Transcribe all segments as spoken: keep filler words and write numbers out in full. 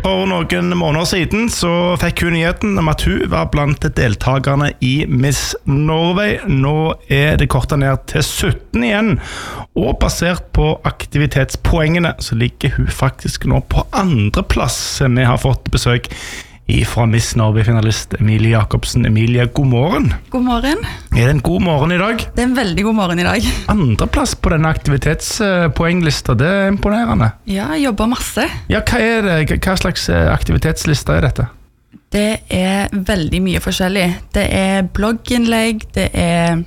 For noen måneder siden så fikk hun nyheten om at hun var blant deltakerne i Miss Norway. Nå er det kortet ned til sytten igjen, og basert på aktivitetspoengene så ligger hun faktisk nå på andre plass. Vi har fått besøk fra Miss Norway-finalist Emilie Jacobsen. Emilie, god morgen. God morgen. Er det en god morgen i dag? Det er en veldig god morgen i dag. Andreplass på denne aktivitetspoenglista, det er imponerende. Ja, jeg jobber masse. Ja, hva er det? Hva slags aktivitetslista er dette? Det er veldig mye forskjellig. Det er blogginnlegg, det er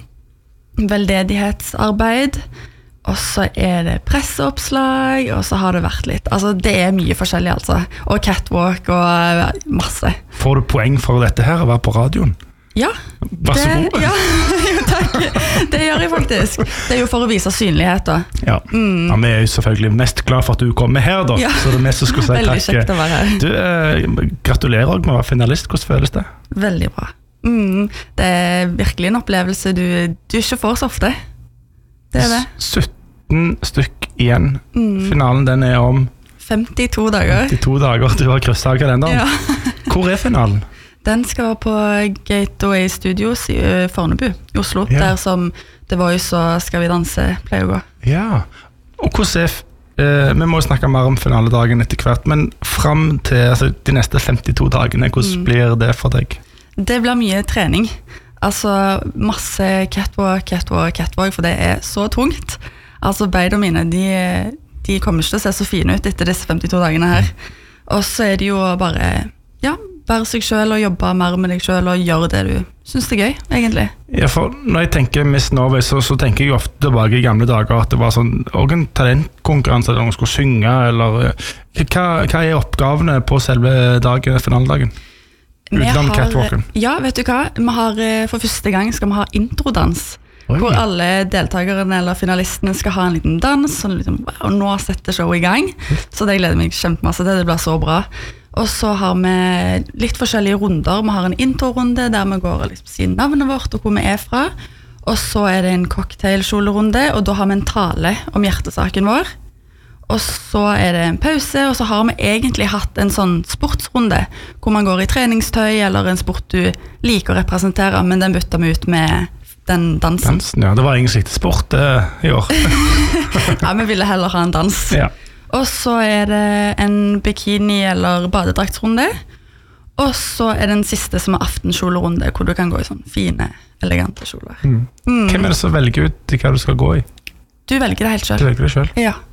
veldedighetsarbeid, og så er det presseoppslag, og så har det vært litt. Altså, det er mye forskjellig, altså. Og catwalk og masse. Får du poeng for dette her, å være på radioen? Ja. Vær så god. Ja, jo, takk. Det gjør jeg faktisk. Det er jo for å vise synlighet, da. Ja, mm. ja vi er jo selvfølgelig mest glad for at du kommer her, da. Ja. Så det er mest som skulle si takk. Veldig kjekt å være her. Du, eh, gratulerer med å være finalist. Hvordan føles det? Veldig bra. Mm. Det er virkelig en opplevelse du, du ikke får så ofte. Det er det. sytten stykk igjen. Mm. Finalen den er om femtito dager. femtito dager, du har krysset av kalenderen. Ja. Hvor er finalen? Den skal være på Gateway Studios i Fornebu, i Oslo. Ja. Der som The Voice og Skal vi danse pleier å gå. Ja, og hvordan er, eh, vi må snakke mer om finaledagen etter hvert, men frem til altså, de neste femtito dagene, hvordan mm. blir det for deg? Det blir mye trening. Altså masse catwalk, catwalk, catwalk, for det er så tungt. Altså beina mine, de, de kommer ikke til å se så fine ut etter disse femtito dagene her. Og så er det jo bare, ja, være seg selv og jobbe mer med deg selv og gjøre det du synes det er gøy, egentlig. Ja, for når jeg tenker Miss Norway, så, så tenker jeg ofte tilbake i gamle dager at det var sånn, og en talentkonkurranse der noen skulle synge, eller hva, hva er oppgavene på selve dagen, finaledagen? Utenom catwalken. Ja, vet du hva? Vi har, for første gang skal vi ha introdans, Oi. Hvor alle deltakerne eller finalistene skal ha en liten dans, og, liksom, og nå setter showet i gang. Så det gleder meg kjempemasse til, det blir så bra. Og så har vi litt forskjellige runder. Vi har en intro-runde der vi går og liksom sier navnet vårt og hvor vi er fra. Og så er det en cocktailkjolerunde, og da har vi en tale om hjertesaken vår. Og så er det en pause, og så har vi egentlig hatt en sånn sportsrunde, hvor man går i treningstøy, eller en sport du liker å representere, men den bytter vi ut med den dansen. Dansen, ja. Det var egentlig ikke sport uh, i år. Ja, vi ville heller ha en dans. Ja. Og så er det en bikini- eller badedraktsrunde, og så er det den siste som er aftenkjolerunde, hvor du kan gå i sånn fine, elegante kjoler. Mm. Mm. Hvem er det som velger ut hva du skal gå i? Du velger det helt selv. Du velger det selv? Ja.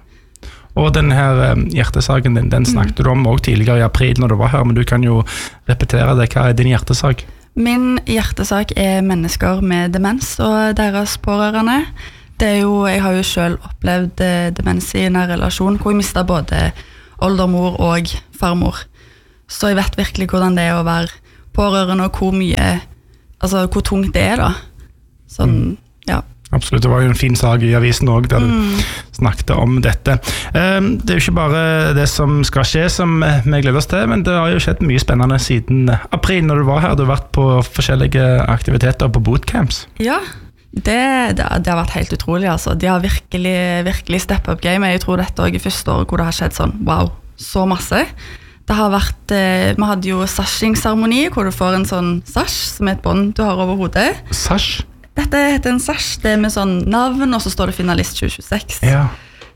Og denne her hjertesaken din, den snakket du om også tidligere i april når du var her, men du kan jo repetere det. Hva er din hjertesak? Min hjertesak er mennesker med demens og deres pårørende. Det er jo, jeg har jo selv opplevd demens i en relasjon, hvor jeg mistet både oldemor og farmor. Så jeg vet virkelig hvordan det er å være pårørende, og hvor mye, altså hvor tungt det er da. Sånn, mm. ja. Absolutt, det var jo en fin sak i avisen også, der mm. du snakket om dette. Det er jo ikke bare det som skal skje som vi gleder oss til, men det har jo skjedd mye spennende siden april når du var her. Du har vært på forskjellige aktiviteter på bootcamps. Ja, det, det, det har vært helt utrolig. Altså. De har virkelig, virkelig steppet up game. Jeg tror dette også i første år hvor det har skjedd sånn, wow, så masse. Det har vært, vi hadde jo sashing-seremoni, hvor du får en sånn sash, som er et bånd du har over hodet. Sash? Dette heter en sash, det er med sånn navn, og så står det finalist tjue tjueseks. Ja.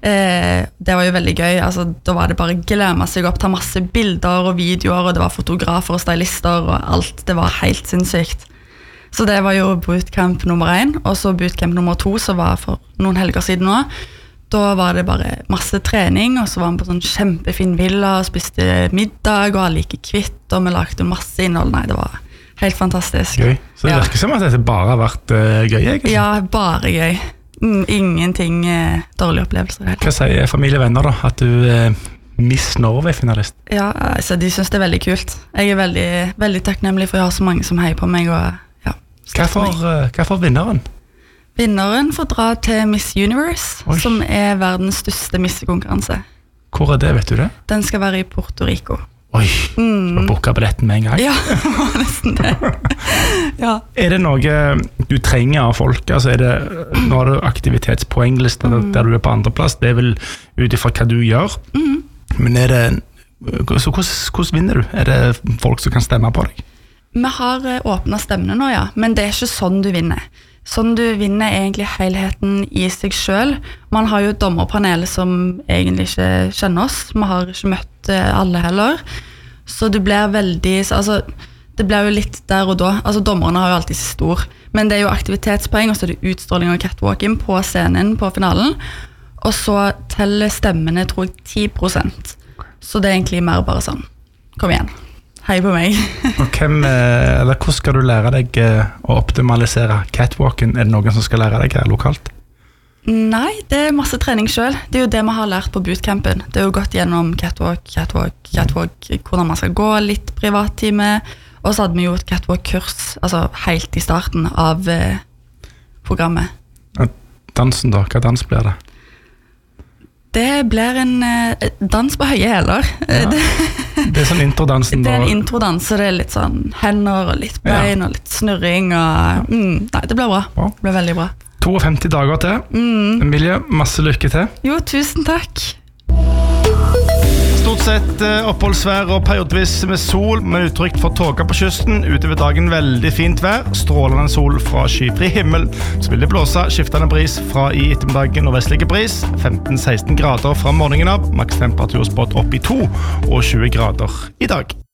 Eh, det var jo veldig gøy, altså, da var det bare glemme seg opp, ta masse bilder og videoer, og det var fotografer og stylister og alt, det var helt sinnssykt. Så det var jo bootcamp nummer én, og så bootcamp nummer to, som var for noen helger siden nå. Da var det bare masse trening, og så var vi på sånn kjempefin villa, og spiste middag, og alle gikk kvitt, og vi lagde masse innhold. Nei, det var helt fantastisk. Gøy. Så det virker ja. Som at dette bare har vært uh, gøy, egentlig? Ja, bare gøy. Mm, ingenting uh, dårlige opplevelser. Heller. Hva sier familie og venner da? At du er uh, Miss Norway-finalist? Ja, altså, de synes det er veldig kult. Jeg er veldig, veldig takknemlig for å ha så mange som heier på meg. Og, ja, hva for, uh, hva for vinneren? Vinneren får dra til Miss Universe, Oi. Som er verdens største missekonkurranse. Hvor er det, vet du det? Den skal være i Puerto Rico. Oi, mm. du har booket billetten med en gang. Ja, det var nesten det. Ja. Er det noe du trenger av folk? Altså er det, nå har du aktivitetspoengliste mm. der du er på andre plass, det er vel ut ifra hva du gjør. Mm. Men er det Så hvordan, hvordan vinner du? Er det folk som kan stemme på deg? Vi har åpnet stemmene nå, ja, men det er ikke sånn du vinner. Sånn du vinner egentlig helheten i seg selv. Man har jo et dommerpanel som egentlig ikke kjenner oss. Vi har ikke møtt alle heller. Så det blir veldig, altså, det blir jo litt der og da. Altså, dommerne har jo alltid stor. Men det er jo aktivitetspoeng, og så er det utstråling og catwalking på scenen på finalen. Og så teller stemmene, tror jeg, ti prosent. Så det er egentlig mer bare sånn, kom igjen, hei på meg. Og hvem, eller hvordan skal du lære deg å optimalisere catwalken? Er det noen som skal lære deg her lokalt? Nei, det er masse trening selv. Det er jo det vi har lært på bootcampen. Det er jo gått gjennom catwalk, catwalk, catwalk, hvordan man skal gå, litt privattime. Og så hadde vi jo et catwalk-kurs, altså helt i starten av eh, programmet. Dansen da, hva dans blir det? Det blir en eh, dans på høye hæler. Ja. Det, det er sånn introdansen. Det er en introdans, så det er litt sånn hender og litt bein ja. Og litt snurring. Og, mm, nei, det blir bra. bra. Det blir veldig bra. femtito dager til. Mm. Emilie, masse lykke til. Jo, tusen takk. Stort sett oppholdsvær og periodevis med sol, med utrygt for tåker på kysten. Utover dagen veldig fint vær, strålende sol fra skyfri himmel. Så vil det blåse skiftende bris fra i ettermiddagen og vestlige bris. femten til seksten grader fra morgenen av, maks temperaturspådd opp i to og tjue grader i dag.